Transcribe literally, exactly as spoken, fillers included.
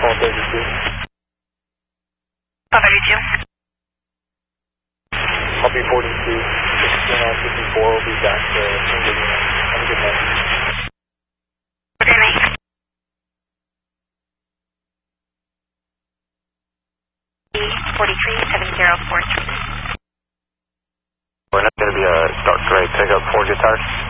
Call thirty-two. Call thirty-two. Copy forty-two. sixteen on fifty-four will be back to single unit. Have a good night. Good night. forty-three seven zero four three. We're not going to be a start straight pickup for guitar.